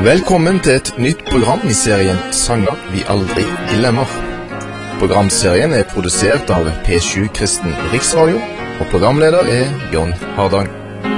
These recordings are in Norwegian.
Velkommen til et nytt program i serien Sanger vi aldri glemmer. Programserien er produsert av P7 Kristen Riksradio, og programleder er John Hardang.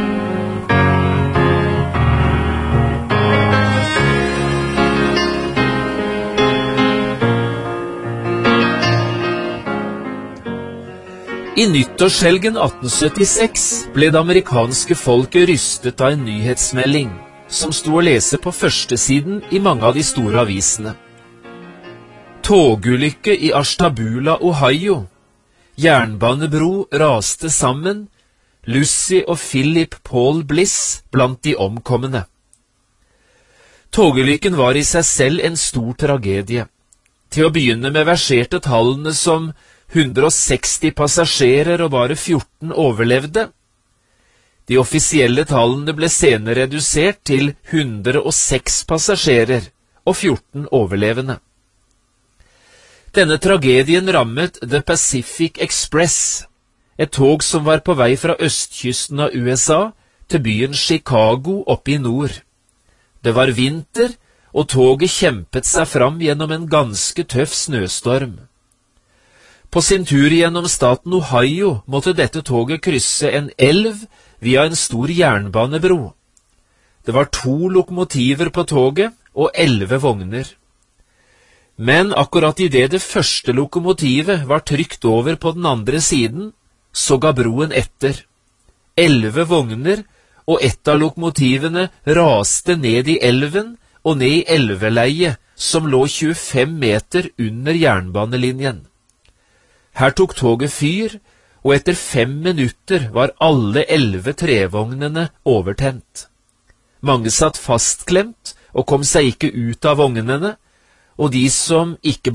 I nyttårshelgen 1876 ble det amerikanske folket rystet av en nyhetsmelding som sto å lese på førstesiden i mange av de store avisene. Togulykke i Ashtabula, Ohio. Jernbanebro raste sammen. Lucy og Philip Paul Bliss blant de omkomne. Togulykken var i seg selv en stor tragedie. Til å begynne med verserte tallene som 160 passasjerer og bare 14 overlevde. De offisielle tallene ble senere redusert til 106 passasjerer og 14 overlevende. Denne tragedien rammet The Pacific Express, et tog som var på vei fra østkysten av USA til byen Chicago oppe i nord. Det var vinter, og toget kjempet seg fram gjennom en ganske tøff snøstorm. På sin tur gjennom staten Ohio måtte dette toget krysse en elv via en stor jernbanebro. Det var 2 lokomotiver på toget og 11 vogner. Men akkurat i det første lokomotivet var trykt over på den andre siden, så ga broen etter. 11 vogner og ett av lokomotivene raste ned i elven og ned i elveleiet som lå 25 meter under jernbanelinjen. Her tok toget fyr, og etter 5 minutter var alle 11 trevognene overtent. Mange satt fastklemt og kom seg ikke ut av vognene, og de som ikke